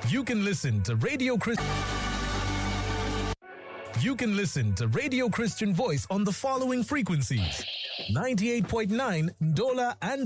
You can listen to Radio Christian Voice on the following frequencies: 98.9 Ndola and